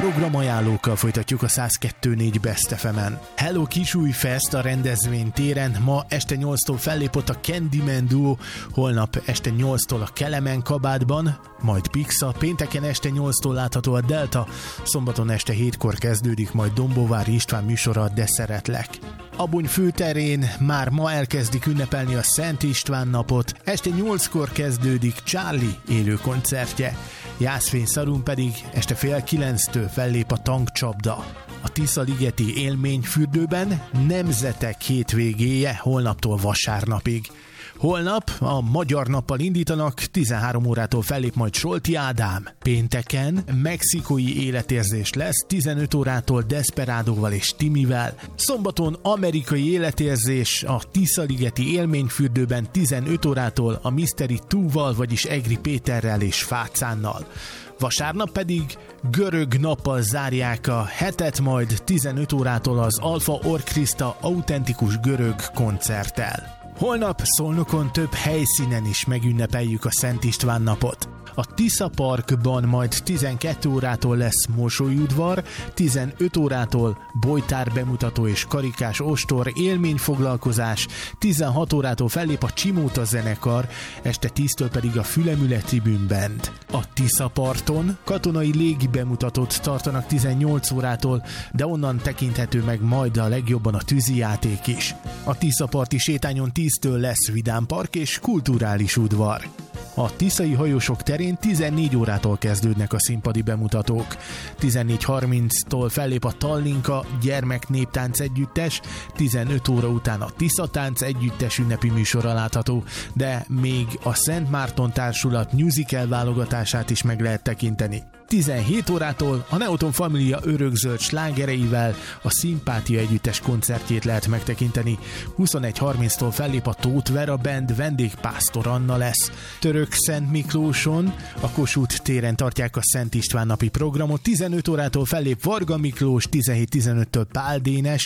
Programajánlókkal folytatjuk a 102.4 Best FM-en. Hello Kisújfest a rendezvénytéren. Ma este 8-tól fellépott a Candyman Duo, holnap este 8-tól a Kelemen kabátban, majd Pixa, pénteken este 8-tól látható a Delta, szombaton este 7-kor kezdődik majd Dombóvári István műsora, De szeretlek. Abony főterén már ma elkezdik ünnepelni a Szent István napot, este 8-kor kezdődik Charlie élő koncertje. Jászfény Szarun pedig este 8:30-től fellép a Tankcsapda. A Tiszaligeti élményfürdőben nemzetek hétvégéje holnaptól vasárnapig. Holnap a Magyar Nappal indítanak, 13 órától fellép majd Solti Ádám. Pénteken mexikói életérzés lesz, 15 órától Desperádóval és Timivel. Szombaton amerikai életérzés a Tiszaligeti élményfürdőben 15 órától a Mystery 2-val, vagyis Egri Péterrel és Fácánnal. Vasárnap pedig görög nappal zárják a hetet, majd 15 órától az Alfa Orkrista autentikus görög koncerttel. Holnap Szolnokon több helyszínen is megünnepeljük a Szent István napot. A Tisza Parkban majd 12 órától lesz mosolyudvar, 15 órától bojtár bemutató és karikás ostor élményfoglalkozás, 16 órától fellép a Csimóta zenekar, este 10-től pedig a Fülemüle Tribune Band. A Tisza parton katonai légi bemutatót tartanak 18 órától, de onnan tekinthető meg majd a legjobban a tűzijáték is. A Tisza parti sétányon 10-től lesz vidámpark és kulturális udvar. A tiszai hajósok terén 14 órától kezdődnek a színpadi bemutatók. 14:30-tól fellép a Tallinka gyermeknéptánc együttes, 15 óra után a Tiszatánc együttes ünnepi műsora látható, de még a Szent Márton Társulat musical válogatását is meg lehet tekinteni. 17 órától a Neoton Familia örökzöld slágereivel a Szimpátia együttes koncertjét lehet megtekinteni. 21:30-tól fellép a Tóth Vera Band, vendégpásztor Anna lesz. Török Szent Miklóson a Kossuth téren tartják a Szent István napi programot. 15 órától fellép Varga Miklós, 17:15-től Pál Dénes,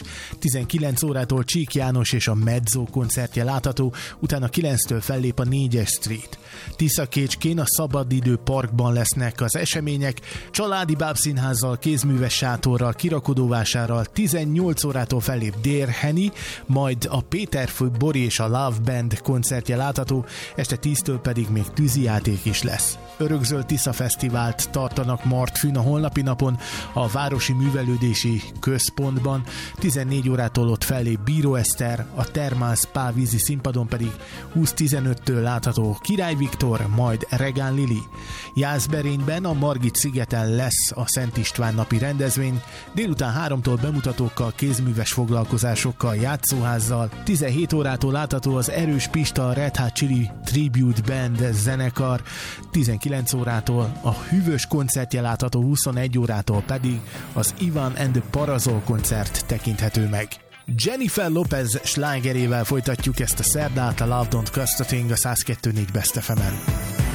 19 órától Csík János és a Mezzo koncertje látható, utána 9-től fellép a 4-es Street. Tiszakécskén a Szabadidő Parkban lesznek az események, családi bábszínházzal, kézműves sátorral, kirakodóvásárral, 18 órától fellép Dérheni, majd a Péterfő Bori és a Love Band koncertje látható, este 10-től pedig még tűzijáték is lesz. Örökzöld Tisza Fesztivált tartanak Martfűn a holnapi napon a Városi Művelődési Központban, 14 órától ott fellép Bíró Eszter, a Thermal Spa vízi színpadon pedig 20:15-től látható Király Viktor, majd Regán Lili. Jászberényben a Margit szigeten lesz a Szent István napi rendezvény, délután 3-tól bemutatókkal, kézműves foglalkozásokkal, játszóházzal, 17 órától látható az Erős Pista Red Hot Chili Tribute Band zenekar, 19 órától a Hűvös koncertje látható, 21 órától pedig az Ivan and the Parazol koncert tekinthető meg. Jennifer Lopez slágerével folytatjuk ezt a szerdát, a Love Don't Cost a Thing a 102.4 Best FM-en.